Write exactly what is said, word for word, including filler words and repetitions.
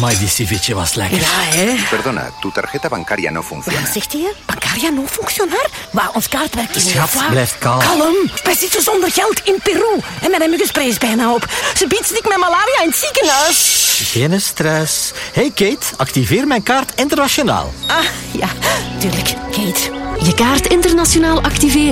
Amai, die ceviche was lekker. Ja, hè? Perdona, tu tarjeta bancaria no funciona. Wat zegt hij? Bancaria non functionar? Maar ons kaart werkt niet. Schat, blijf kalm. Kalm. Wij zitten zonder geld in Peru. En mijn muggenspray is bijna op. Ze biedt stik met malaria in het ziekenhuis. Geen stress. Hey Kate, activeer mijn kaart internationaal. Ah, ja, tuurlijk. Kate. Je kaart internationaal activeren.